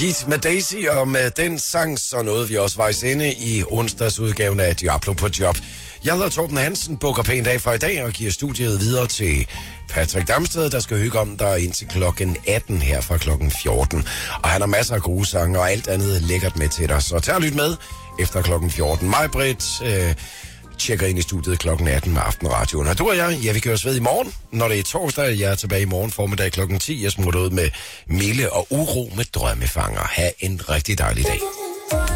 Heat med Daisy, og med den sang så nåede vi også vejs ende i onsdagsudgaven af Diablo på Job. Jeg hedder Torben Hansen, bukker pænt af fra i dag og giver studiet videre til Patrick Damsted, der skal hygge om dig indtil klokken 18 her fra klokken 14. Og han har masser af gode sange og alt andet lækkert med til dig, så tag og lyt med efter klokken 14. Mig, Britt, tjekker ind i studiet klokken 18 med Aftenradioen. Og du og jeg, ja, vi køres ved i morgen, når det er torsdag. Jeg er tilbage i morgen formiddag klokken 10. Jeg smutter ud med Mille og Uro med Drømmefanger. Ha' en rigtig dejlig dag.